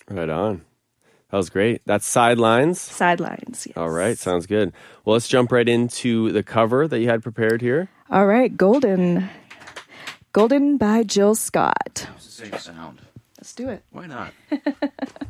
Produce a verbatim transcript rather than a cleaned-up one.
Right on. That was great. That's Sidelines. Sidelines, yes. All right, sounds good. Well, let's jump right into the cover that you had prepared here. All right, Golden. Golden by Jill Scott. It's the same sound. Let's do it. Why not?